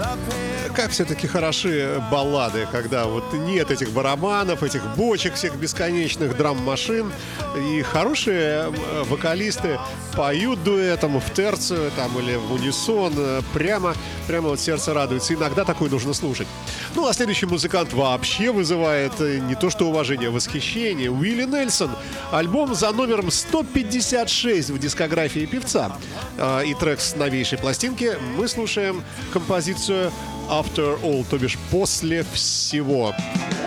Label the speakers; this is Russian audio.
Speaker 1: Как все-таки хороши баллады, когда вот нет этих барабанов, этих бочек, всех бесконечных драм-машин. И хорошие вокалисты поют дуэтом, в терцию там, или в унисон. Прямо вот сердце радуется. Иногда такое нужно слушать. Ну, а следующий музыкант вообще вызывает не то что уважение, а восхищение. Уилли Нельсон. Альбом за номером 156 в дискографии певца. И трек с новейшей пластинки. Мы слушаем композицию After All, то бишь после всего.